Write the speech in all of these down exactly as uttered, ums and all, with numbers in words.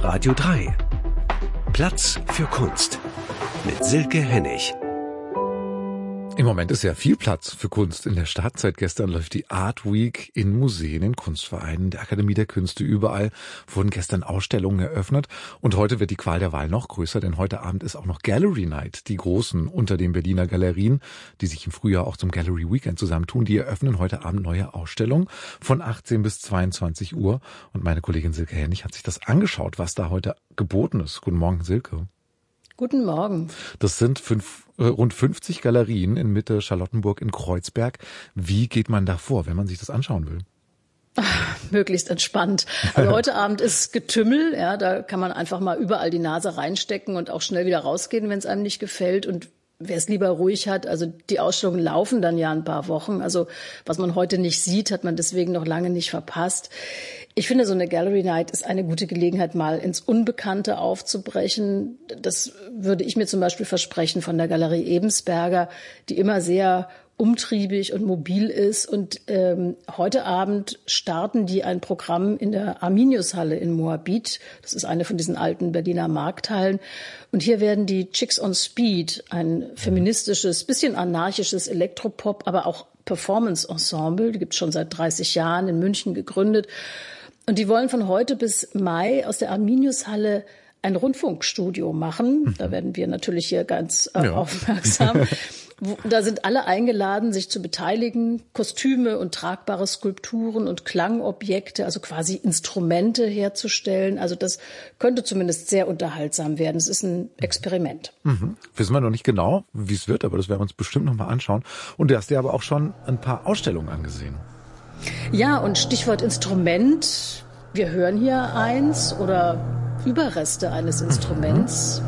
Radio drei. Platz für Kunst mit Silke Hennig. Im Moment ist ja viel Platz für Kunst in der Stadt. Seit gestern läuft die Art Week in Museen, in Kunstvereinen, der Akademie der Künste. Überall wurden gestern Ausstellungen eröffnet. Und heute wird die Qual der Wahl noch größer, denn heute Abend ist auch noch Gallery Night. Die Großen unter den Berliner Galerien, die sich im Frühjahr auch zum Gallery Weekend zusammentun, die eröffnen heute Abend neue Ausstellungen von achtzehn bis zweiundzwanzig Uhr. Und meine Kollegin Silke Hennig hat sich das angeschaut, was da heute geboten ist. Guten Morgen, Silke. Guten Morgen. Das sind fünf, äh, rund fünfzig Galerien in Mitte Charlottenburg in Kreuzberg. Wie geht man da vor, wenn man sich das anschauen will? Ach, möglichst entspannt. Also heute Abend ist Getümmel, ja, da kann man einfach mal überall die Nase reinstecken und auch schnell wieder rausgehen, wenn es einem nicht gefällt. Und wer es lieber ruhig hat, also die Ausstellungen laufen dann ja ein paar Wochen. Also was man heute nicht sieht, hat man deswegen noch lange nicht verpasst. Ich finde, so eine Gallery Night ist eine gute Gelegenheit, mal ins Unbekannte aufzubrechen. Das würde ich mir zum Beispiel versprechen von der Galerie Ebensberger, die immer sehr umtriebig und mobil ist. Und ähm, heute Abend starten die ein Programm in der Arminiushalle in Moabit. Das ist eine von diesen alten Berliner Markthallen. Und hier werden die Chicks on Speed, ein feministisches, bisschen anarchisches Elektropop, aber auch Performance-Ensemble, die gibt es schon seit dreißig Jahren in München gegründet. Und die wollen von heute bis Mai aus der Arminiushalle ein Rundfunkstudio machen. Da werden wir natürlich hier ganz äh, ja. aufmerksam. Da sind alle eingeladen, sich zu beteiligen, Kostüme und tragbare Skulpturen und Klangobjekte, also quasi Instrumente herzustellen. Also das könnte zumindest sehr unterhaltsam werden. Es ist ein Experiment. Mhm. Wissen wir noch nicht genau, wie es wird, aber das werden wir uns bestimmt noch mal anschauen. Und du hast dir aber auch schon ein paar Ausstellungen angesehen. Ja, und Stichwort Instrument. Wir hören hier eins oder Überreste eines Instruments.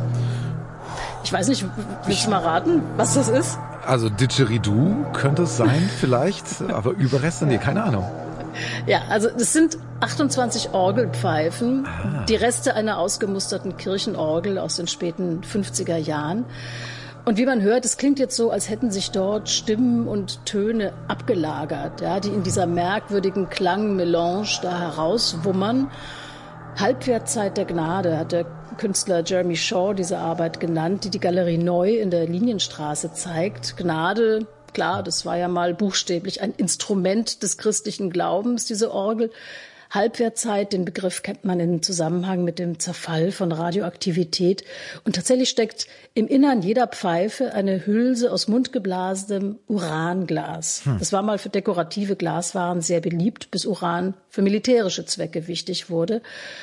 Ich weiß nicht, willst du mal raten, was das ist? Also Didgeridoo könnte es sein vielleicht, aber Überreste, nee, keine Ahnung. Ja, also das sind achtundzwanzig Orgelpfeifen, ah. die Reste einer ausgemusterten Kirchenorgel aus den späten fünfziger Jahren. Und wie man hört, es klingt jetzt so, als hätten sich dort Stimmen und Töne abgelagert, ja, die in dieser merkwürdigen Klangmelange da herauswummern. Halbwertzeit der Gnade hat der Künstler Jeremy Shaw diese Arbeit genannt, die die Galerie Neu in der Linienstraße zeigt. Gnade, klar, das war ja mal buchstäblich ein Instrument des christlichen Glaubens, diese Orgel. Halbwertzeit, den Begriff kennt man im Zusammenhang mit dem Zerfall von Radioaktivität. Und tatsächlich steckt im Innern jeder Pfeife eine Hülse aus mundgeblasenem Uranglas. Hm. Das war mal für dekorative Glaswaren sehr beliebt, bis Uran für militärische Zwecke wichtig wurde.